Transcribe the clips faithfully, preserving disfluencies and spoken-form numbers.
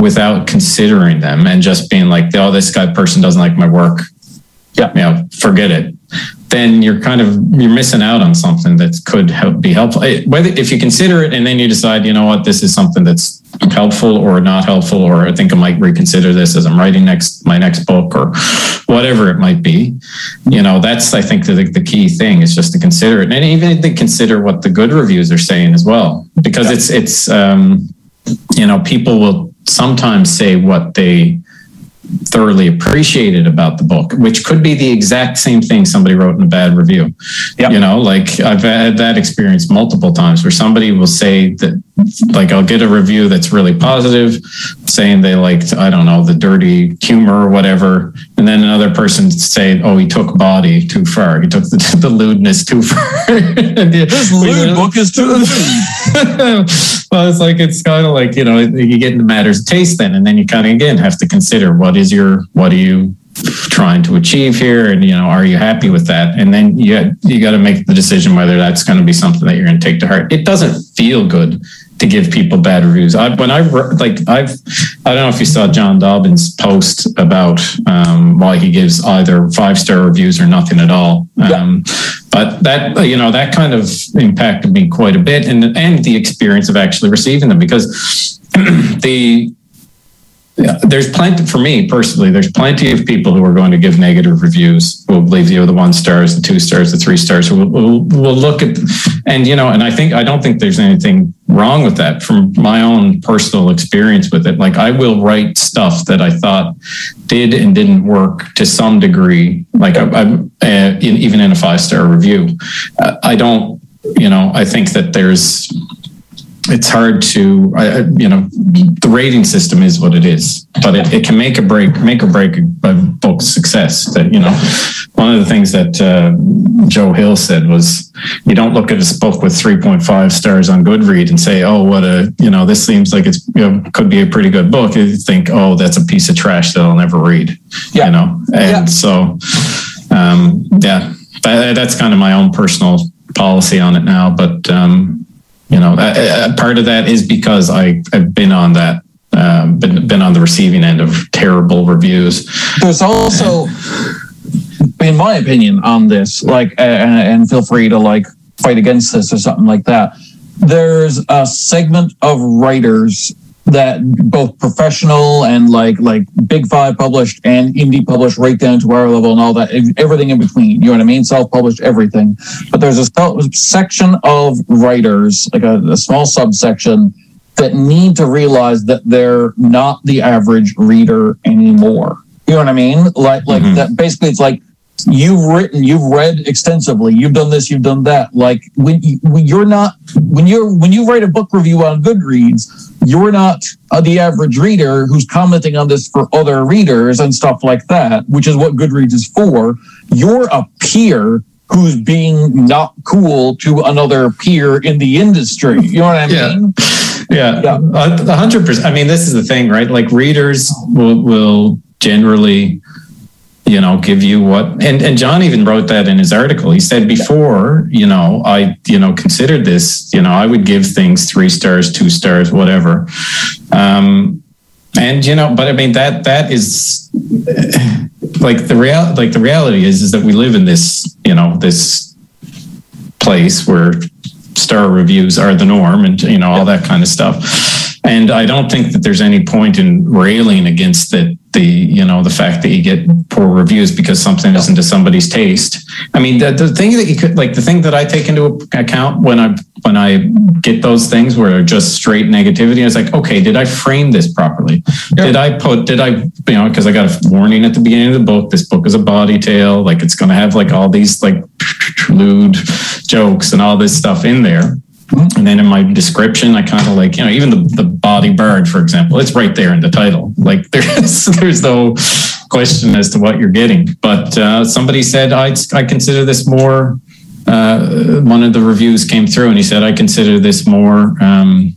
without considering them and just being like, oh, this guy person doesn't like my work. Yeah. You know, forget it. Then you're kind of, you're missing out on something that could help be helpful. Whether, if you consider it and then you decide, you know what, this is something that's helpful or not helpful, or I think I might reconsider this as I'm writing next my next book or whatever it might be. You know, that's, I think, the, the key thing is just to consider it. And even to consider what the good reviews are saying as well, because yeah. it's, it's, um, you know, people will sometimes say what they thoroughly appreciated about the book, which could be the exact same thing somebody wrote in a bad review. Yep. You know, like I've had that experience multiple times where somebody will say that, like, I'll get a review that's really positive, saying they liked, I don't know, the dirty humor or whatever. And then another person say, oh, he took body too far. He took the, the lewdness too far. This lewd book is too lewd. Well, it's like, it's kind of like, you know, you get into matters of taste then, and then you kind of, again, have to consider what is your, what are you trying to achieve here? And, you know, are you happy with that? And then you, you got to make the decision whether that's going to be something that you're going to take to heart. It doesn't feel good to give people bad reviews. I, when I like, I've, I don't know if you saw John Dobbins' post about um, why he gives either five-star reviews or nothing at all. Um, yeah. But that, you know, that kind of impacted me quite a bit, and and the experience of actually receiving them, because the yeah, there's plenty, for me personally, there's plenty of people who are going to give negative reviews. We'll leave you the one stars, the two stars, the three stars. We'll, we'll, we'll look at, and, you know, and I think, I don't think there's anything wrong with that from my own personal experience with it. Like, I will write stuff that I thought did and didn't work to some degree, like I, I, uh, in, even in a five-star review. Uh, I don't, you know, I think that there's, it's hard to, uh, you know, the rating system is what it is, but it, it can make a break, make or break a book's success. That, you know, one of the things that uh, Joe Hill said was, you don't look at a book with three point five stars on Goodreads and say, oh, what a, you know, this seems like it's, you know, could be a pretty good book. You think, oh, that's a piece of trash that I'll never read, yeah. you know? And yeah. so, um, yeah, that, that's kind of my own personal policy on it now, but, um, you know, uh, part of that is because I, I've been on that, um, been been on the receiving end of terrible reviews. There's also, in my opinion, on this, like, uh, and feel free to like fight against this or something like that. There's a segment of writers that both professional and like like Big Five published and indie published right down to our level and all that, everything in between, you know what I mean? Self-published, everything. But there's a section of writers, like a, a small subsection, that need to realize that they're not the average reader anymore. You know what I mean? Like, like mm-hmm. that. Basically, it's like, you've written, you've read extensively, you've done this, you've done that. Like, when, you, when you're not, when you're, when you write a book review on Goodreads, you're not uh, the average reader who's commenting on this for other readers and stuff like that, which is what Goodreads is for. You're a peer who's being not cool to another peer in the industry. You know what I mean? Yeah, yeah, a hundred percent. I mean, this is the thing, right? Like, readers will, will generally, you know, give you what, and, and John even wrote that in his article. He said, before, you know, I, you know, considered this, you know, I would give things three stars, two stars, whatever. Um, and, you know, but I mean, that, that is like the real, like the reality is, is that we live in this, you know, this place where star reviews are the norm and, you know, all that kind of stuff. And I don't think that there's any point in railing against the, the, you know, the fact that you get poor reviews because something isn't to somebody's taste. I mean, the, the thing that you could, like the thing that I take into account when I, when I get those things where they're just straight negativity, I was like, okay, did I frame this properly? Yeah. Did I put, did I, you know, because I got a warning at the beginning of the book, this book is a body tale, like it's going to have like all these like lewd jokes and all this stuff in there. And then in my description, I kind of like, you know, even the, the body bird, for example, it's right there in the title. Like there's there's no question as to what you're getting. But uh, somebody said, I I consider this more, uh, one of the reviews came through and he said, I consider this more, um,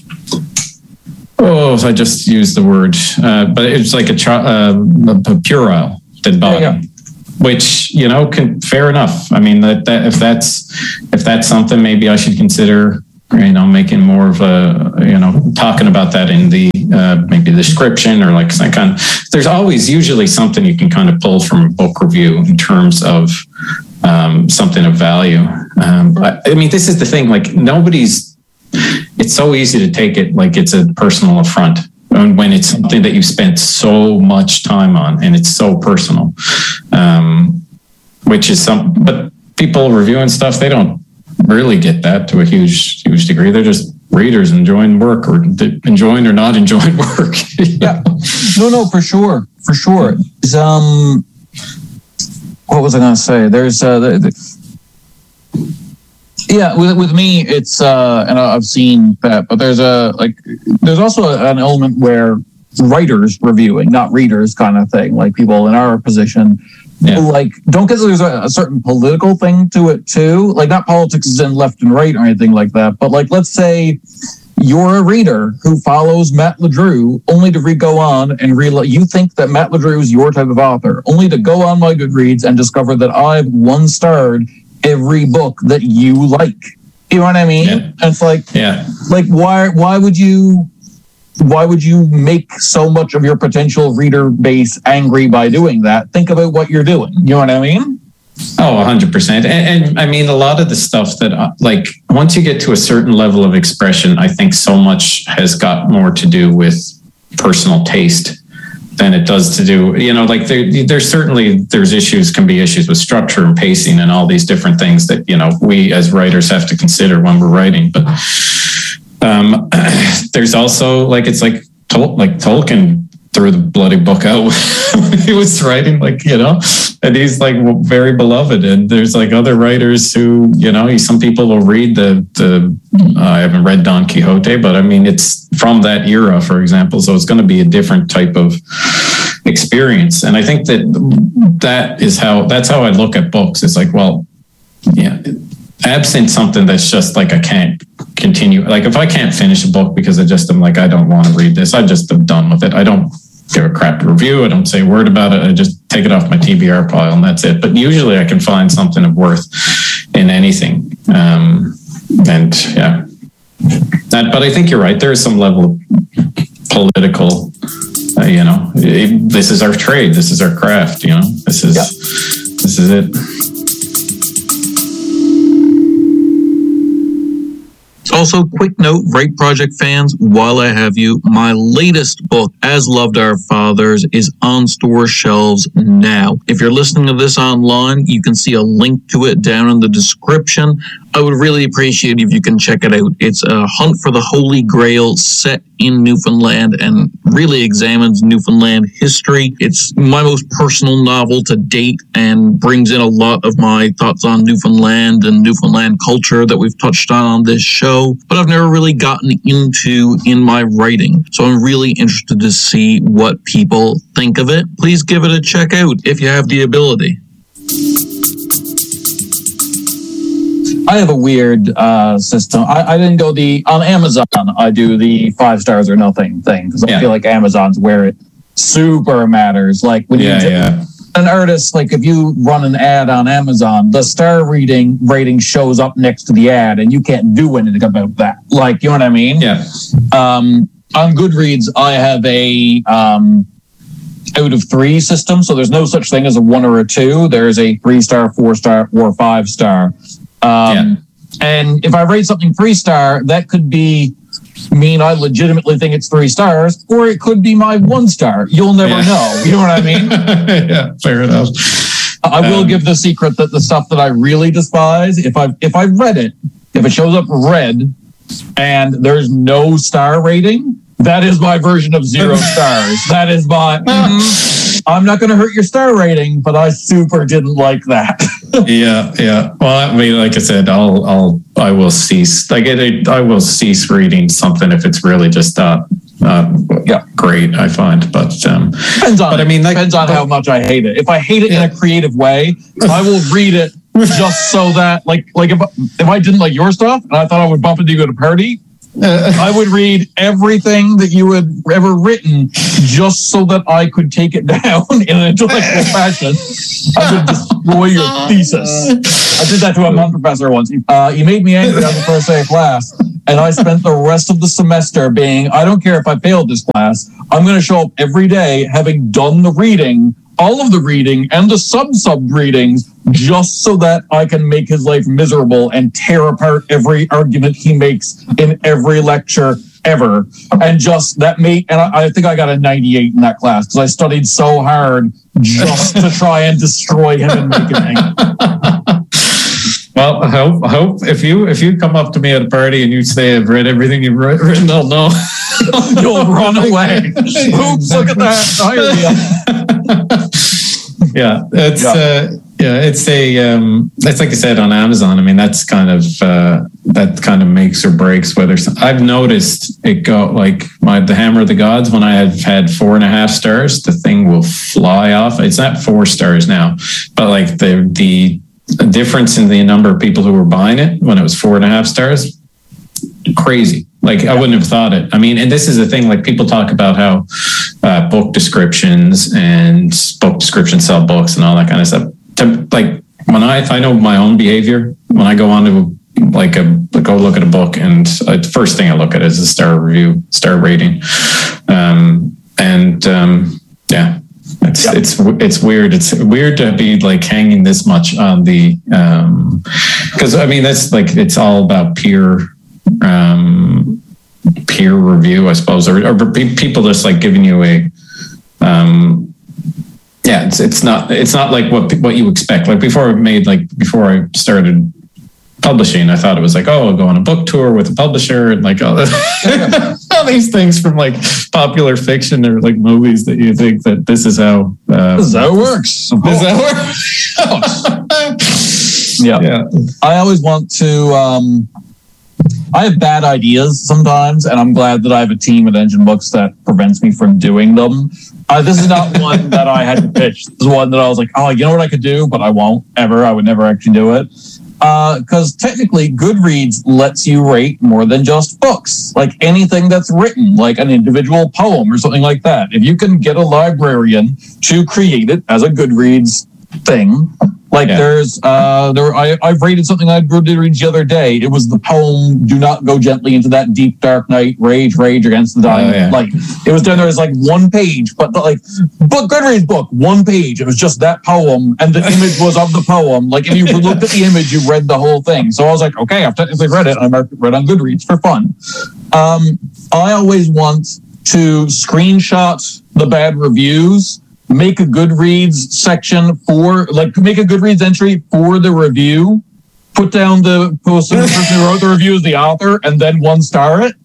oh, if I just used the word, uh, but it's like a, uh, a puerile than body. Yeah, yeah. Which, you know, can, fair enough. I mean, that, that if that's if that's something maybe I should consider you know, making more of a, you know, talking about that in the uh, maybe the description or like some kind of, there's always usually something you can kind of pull from a book review in terms of um, something of value. Um, I, I mean, this is the thing, like nobody's, it's so easy to take it like it's a personal affront. And when it's something that you spent so much time on and it's so personal, um, which is some, but people reviewing stuff, they don't really get that to a huge, huge degree. They're just readers enjoying work or enjoying or not enjoying work. Yeah, no, no, for sure. For sure. Um, what was I going to say? There's, uh, the, the, yeah, with with me, it's uh, and I've seen that, but there's a like, there's also an element where writers reviewing, not readers, kind of thing. Like people in our position, yeah. like don't get there's a, a certain political thing to it too. Like not politics is in left and right or anything like that, but like let's say you're a reader who follows Matt LeDrew only to re- go on and realize you think that Matt LeDrew is your type of author, only to go on my Goodreads and discover that I've one-starred every book that you like. You know what I mean? Yeah. It's like, yeah, like why why would you why would you make so much of your potential reader base angry by doing that? Think about what you're doing. You know what I mean? Oh, one hundred percent. And, and I mean, a lot of the stuff that, uh, like, once you get to a certain level of expression, I think so much has got more to do with personal taste than it does to do, you know, like there, there's certainly, there's issues, can be issues with structure and pacing and all these different things that, you know, we as writers have to consider when we're writing. But um, there's also like, it's like, Tol- like Tolkien threw the bloody book out when he was writing, like, you know, and he's like very beloved. And there's like other writers who, you know, some people will read the, the uh, I haven't read Don Quixote, but I mean, it's from that era, for example. So it's going to be a different type of experience. And I think that that is how, that's how I look at books. It's like, well, yeah, absent something that's just like, I can't continue. Like if I can't finish a book because I just am like, I don't want to read this, I just am done with it. I don't give a crap review. I don't say a word about it. I just take it off my T B R pile and that's it. But usually I can find something of worth in anything. Um, and yeah, that, but I think you're right. There is some level of political, uh, you know, it, this is our trade. This is our craft. You know, this is, yeah. this is it. Also, quick note, Write Project fans, while I have you, my latest book, As Loved Our Fathers, is on store shelves now. If you're listening to this online, you can see a link to it down in the description. I would really appreciate if you can check it out. It's a hunt for the Holy Grail set in Newfoundland and really examines Newfoundland history. It's my most personal novel to date and brings in a lot of my thoughts on Newfoundland and Newfoundland culture that we've touched on on this show, but I've never really gotten into in my writing. So I'm really interested to see what people think of it. Please give it a check out if you have the ability. I have a weird uh, system. I, I didn't go the, on Amazon, I do the five stars or nothing thing because I yeah. feel like Amazon's where it super matters. Like when yeah, you yeah. an artist, like if you run an ad on Amazon, the star reading rating shows up next to the ad and you can't do anything about that. Like, you know what I mean? Yeah. Um, on Goodreads, I have a um, out of three system. So there's no such thing as a one or a two. There's a three star, four star, or five star. Um, yeah. And if I rate something three star, that could be mean I legitimately think it's three stars, or it could be my one star. You'll never yeah. know. You know what I mean? Yeah, fair enough. I will um, give the secret that the stuff that I really despise, if I if I read it, if it shows up red and there's no star rating, that is my version of zero stars. That is my. Mm, I'm not going to hurt your star rating, but I super didn't like that. yeah, yeah. Well, I mean, like I said, I'll, I'll, I will cease. Like, it, I will cease reading something if it's really just uh, uh yeah, great. I find, but um, depends on. But I mean, like, depends on but, how much I hate it. If I hate it yeah. in a creative way, I will read it just so that, like, like if if I didn't like your stuff and I thought I would bump into you at a party. Uh, I would read everything that you had ever written just so that I could take it down in an intellectual fashion. I would destroy your thesis. I did that to a month professor once. Uh, he made me angry on the first day of class, and I spent the rest of the semester being, I don't care if I failed this class, I'm going to show up every day having done the reading, all of the reading and the sub-sub readings, just so that I can make his life miserable and tear apart every argument he makes in every lecture ever. And just that made, and I, I think I got a ninety-eight in that class because I studied so hard just to try and destroy him and make him angry. Well, I hope, I hope if you if you come up to me at a party and you say I've read everything you've written, I'll know. You'll run away. Oops, look at that. Yeah, it's yeah. Uh, yeah, it's a um, it's like I said on Amazon. I mean, that's kind of uh, that kind of makes or breaks whether I've noticed it go like my the Hammer of the Gods. When I have had four and a half stars, the thing will fly off. It's not four stars now, but like the the difference in the number of people who were buying it when it was four and a half stars, crazy. Like I wouldn't have thought it. I mean, and this is the thing, like people talk about how uh, book descriptions and book descriptions sell books and all that kind of stuff. To, like when I, I know my own behavior, when I go on to like a, go look at a book and uh, the first thing I look at is a star review, star rating. Um, and um, yeah, it's, yep. it's, it's weird. It's weird to be like hanging this much on the, um, cause I mean, that's like, it's all about peer, um, peer review, I suppose, or, or people just like giving you a, um, yeah, it's it's not it's not like what what you expect. Like before I made like before I started publishing, I thought it was like, oh, I'll go on a book tour with a publisher and like all, all these things from like popular fiction or like movies that you think that this is how uh, this is how it works. This is how it works. yeah. yeah, I always want to. Um, I have bad ideas sometimes, and I'm glad that I have a team at Engine Books that prevents me from doing them. Uh, this is not one that I had to pitch. This is one that I was like, oh, you know what I could do, but I won't ever. I would never actually do it. Because uh, technically, Goodreads lets you rate more than just books. Like anything that's written, like an individual poem or something like that. If you can get a librarian to create it as a Goodreads thing, like yeah. there's, uh, there. I, I've rated something I did read the other day. It was the poem "Do Not Go Gently Into That Deep Dark Night, Rage, Rage Against the Dying." Oh, yeah. Like it was down there as like one page, but the, like book Goodreads book one page. It was just that poem, and the image was of the poem. Like if you looked at the image, you read the whole thing. So I was like, okay, I've technically read it. I marked it read on Goodreads for fun. Um, I always want to screenshot the bad reviews. Make a Goodreads section for, like, make a Goodreads entry for the review, put down the post, the person who wrote the review as the author, and then one star it.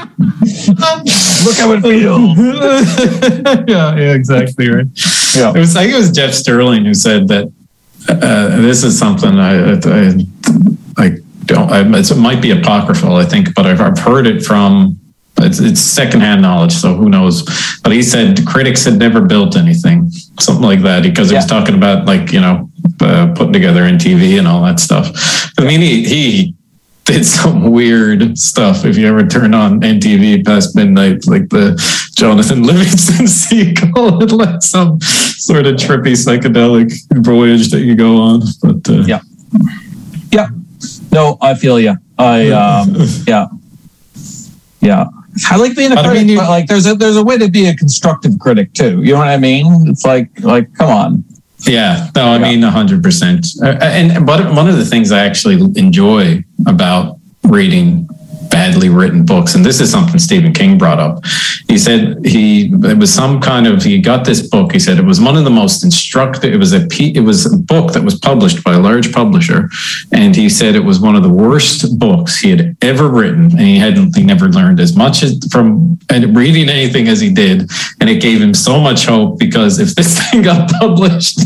Look how it feels. yeah, yeah, exactly right. Yeah, it was like it was Jeff Sterling who said that uh, this is something I, I, I don't. I, it might be apocryphal, I think, but I've, I've heard it from. It's, it's secondhand knowledge, so who knows? But he said critics had never built anything, something like that, because he yeah. was talking about like, you know, uh, putting together N T V and all that stuff. I mean, he, he did some weird stuff. If you ever turn on N T V past midnight, like the Jonathan Livingston sequel, it's like some sort of trippy psychedelic voyage that you go on. But uh, yeah, yeah, no, I feel you. I um, yeah, yeah. I like being a critic, I mean, you, but like there's a there's a way to be a constructive critic too. You know what I mean? It's like like come on. Yeah, no, I yeah. mean a hundred percent. And but one of the things I actually enjoy about reading badly written books, and this is something Stephen King brought up. He said he it was some kind of he got this book. He said it was one of the most instructive. It was a it was a book that was published by a large publisher, and he said it was one of the worst books he had ever written, and he hadn't he never learned as much as from reading anything as he did, and it gave him so much hope because if this thing got published,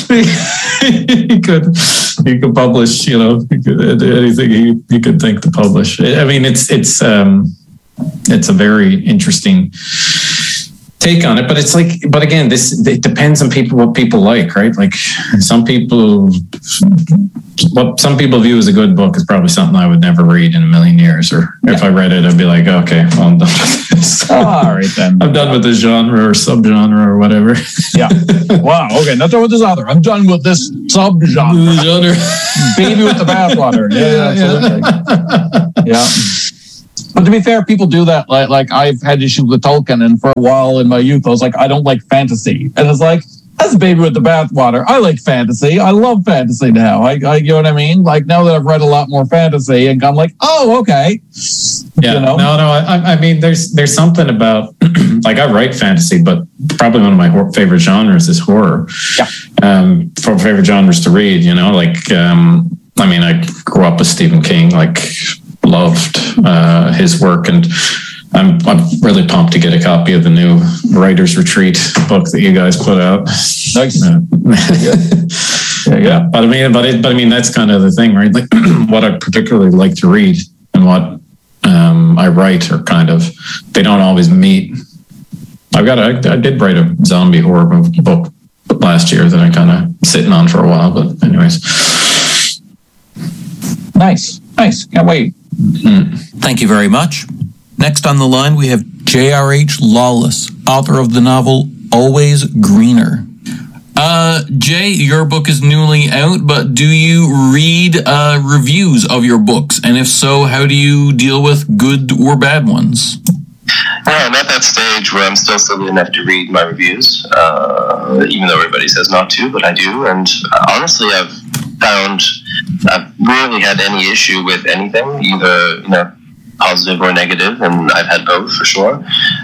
he could he could publish you know he could, anything he, he could think to publish. I mean, it's it's um, it's a very interesting take on it, but it's like, but again, this it depends on people what people like, right? Like some people, what some people view as a good book is probably something I would never read in a million years, or yeah. if I read it, I'd be like, okay, well, I'm done with this. Oh, all right then, I'm done with this genre or subgenre or whatever. Yeah. Wow. Okay, not done with this author. I'm done with this subgenre. Baby with the bathwater. Yeah, absolutely. Yeah. But to be fair, people do that. Like, like I've had issues with Tolkien, and for a while in my youth, I was like, I don't like fantasy, and it's like, that's a baby with the bathwater. I like fantasy. I love fantasy now. I, I, you know what I mean? Like now that I've read a lot more fantasy, and I'm like, oh, okay. Yeah, you know? no, no. I, I mean, there's there's something about like I write fantasy, but probably one of my hor- favorite genres is horror. Yeah. Um, for favorite genres to read, you know, like um, I mean, I grew up with Stephen King, like loved uh, his work, and I'm I'm really pumped to get a copy of the new Writers Retreat book that you guys put out. Nice. Uh, yeah, yeah, yeah. But I mean, but it, but I mean, that's kind of the thing, right? Like what I particularly like to read and what um, I write are kind of they don't always meet. I've got a, I did write a zombie horror book last year that I kind of sitting on for a while, but anyways. Nice, nice. Can't wait. Mm. Thank you very much. Next on the line, we have J R H Lawless, author of the novel Always Greener. Uh, Jay, your book is newly out, but do you read uh, reviews of your books? And if so, how do you deal with good or bad ones? Yeah, I'm at that stage where I'm still silly enough to read my reviews, uh, even though everybody says not to, but I do. And uh, honestly, I've found I've rarely had any issue with anything, either, you know, positive or negative, and I've had both for sure.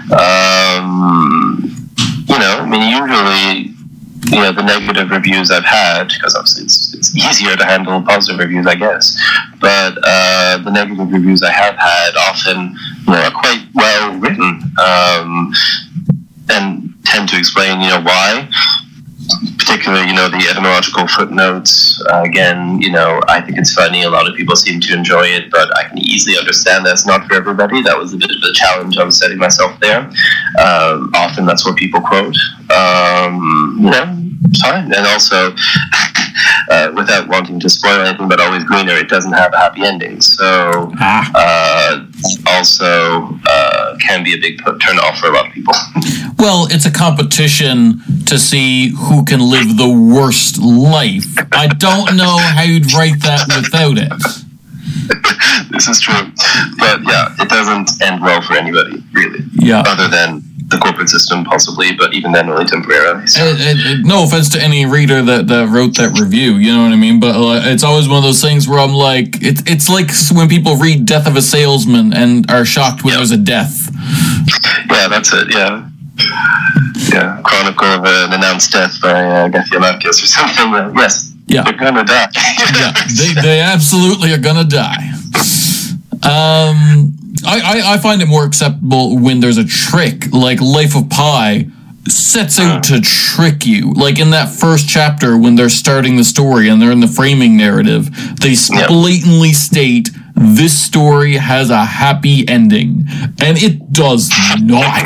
Um, you know, I mean, usually, you know, the negative reviews I've had, because obviously it's, it's easier to handle positive reviews, I guess, but uh, the negative reviews I have had often, you know, are quite well written, um, and tend to explain, you know, why. Particularly, you know, the etymological footnotes. Uh, again, you know, I think it's funny. A lot of people seem to enjoy it, but I can easily understand that's not for everybody. That was a bit of a challenge I was setting myself there. Um, often that's what people quote. Um, you know, fine. And also, uh, without wanting to spoil anything, but Always Greener, it doesn't have a happy ending. So, uh, also uh, can be a big turn off for a lot of people. Well, it's a competition to see who can live the worst life. I don't know how you'd write that without it. This is true. But yeah, it doesn't end well for anybody, really. Yeah. Other than the corporate system, possibly, but even then, only temporarily. So. It, it, it, no offense to any reader that, that wrote that review, you know what I mean? But uh, it's always one of those things where I'm like, it, it's like when people read Death of a Salesman and are shocked when yep. there's a death. Yeah, that's it, yeah. Yeah, Chronicle of an Announced Death by uh, Gaffiamakis or something. Uh, yes, yeah. they're gonna die. Yeah, they, they absolutely are gonna die. Um... I, I, I find it more acceptable when there's a trick, like Life of Pi sets out to trick you. Like in that first chapter when they're starting the story and they're in the framing narrative, they blatantly yep. state this story has a happy ending, and it does not.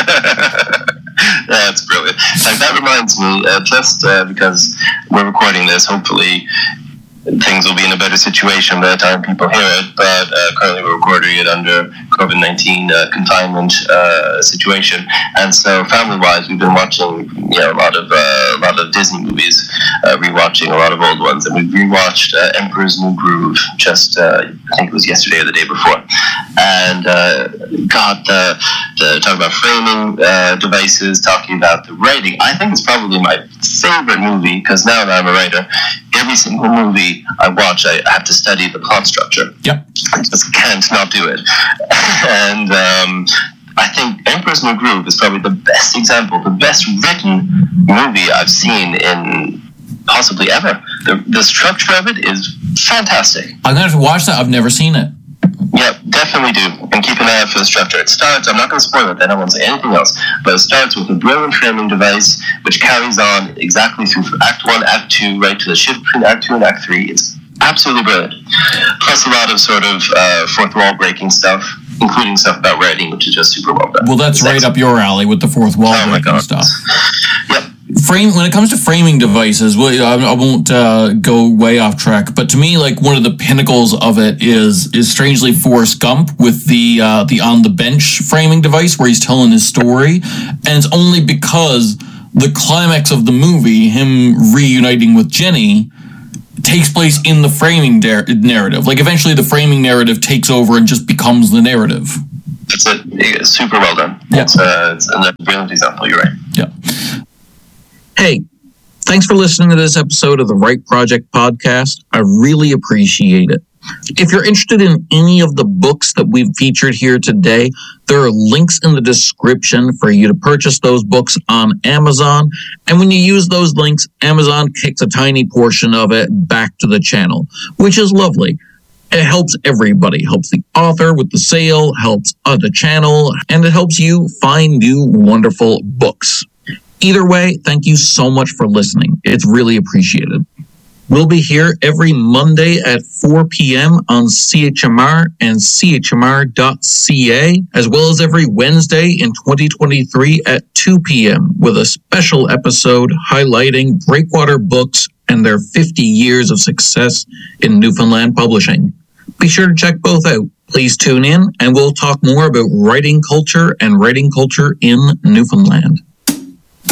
That's brilliant. Like, that reminds me, uh, just uh, because we're recording this, hopefully things will be in a better situation by the time people hear it, but uh, currently we're recording it under COVID nineteen uh, confinement uh, situation, and so family-wise, we've been watching, you know, a lot of uh, a lot of Disney movies, uh, rewatching a lot of old ones, and we've rewatched uh, Emperor's New Groove just uh, I think it was yesterday or the day before, and uh, God, the, the talking about framing uh, devices, talking about the writing. I think it's probably my favorite movie, because now that I'm a writer, every single movie I watch, I have to study the plot structure. Yep. I just can't not do it. And um, I think Emperor's New Groove is probably the best example, the best written movie I've seen in possibly ever. The, the structure of it is fantastic. I'm going to have to watch that. I've never seen it. Yeah, definitely do. And keep an eye out for the structure. It starts, I'm not going to spoil it, I don't want to say anything else, but it starts with a brilliant framing device which carries on exactly through Act one, Act two, right to the shift between Act two and Act three. It's absolutely brilliant. Plus a lot of sort of uh, fourth wall breaking stuff, including stuff about writing, which is just super well done. Well, that's right up your alley with the fourth wall oh breaking stuff. Yep. Frame when it comes to framing devices, well, I, I won't uh, go way off track, but to me, like one of the pinnacles of it is is strangely Forrest Gump with the uh, the on the bench framing device where he's telling his story, and it's only because the climax of the movie, him reuniting with Jenny, takes place in the framing dar- narrative. Like eventually the framing narrative takes over and just becomes the narrative. That's it. It's super well done. Yeah. It's, uh, it's a brilliant example. You're right. Yeah. Hey, thanks for listening to this episode of the Right Project podcast. I really appreciate it. If you're interested in any of the books that we've featured here today, there are links in the description for you to purchase those books on Amazon. And when you use those links, Amazon kicks a tiny portion of it back to the channel, which is lovely. It helps everybody. It helps the author with the sale, helps uh, the channel, and it helps you find new wonderful books. Either way, thank you so much for listening. It's really appreciated. We'll be here every Monday at four p.m. on C H M R and C H M R dot C A, as well as every Wednesday in twenty twenty-three at two p.m. with a special episode highlighting Breakwater Books and their fifty years of success in Newfoundland publishing. Be sure to check both out. Please tune in, and we'll talk more about writing culture and writing culture in Newfoundland.